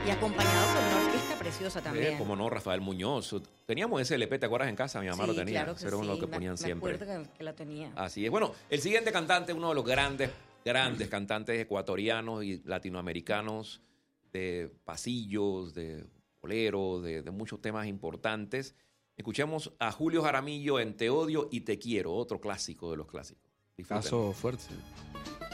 Y acompañado por una orquesta preciosa también. Como no, Rafael Muñoz. Teníamos ese LP, ¿te acuerdas en casa? Mi mamá lo tenía. Claro que Eso era lo que sí, ponían siempre. Me acuerdo que la tenía. Así es. Bueno, el siguiente cantante, uno de los grandes cantantes ecuatorianos y latinoamericanos de pasillos, de bolero, de muchos temas importantes. Escuchemos a Julio Jaramillo en Te odio y te quiero, otro clásico de los clásicos. Caso fuerte.